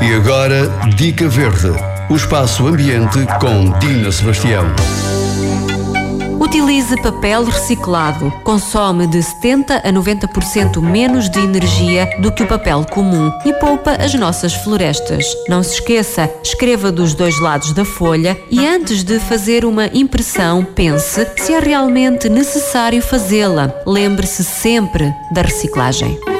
E agora, Dica Verde, o espaço ambiente com Dina Sebastião. Utilize papel reciclado. Consome de 70% a 90% menos de energia do que o papel comum e poupa as nossas florestas. Não se esqueça, escreva dos dois lados da folha e antes de fazer uma impressão, pense se é realmente necessário fazê-la. Lembre-se sempre da reciclagem.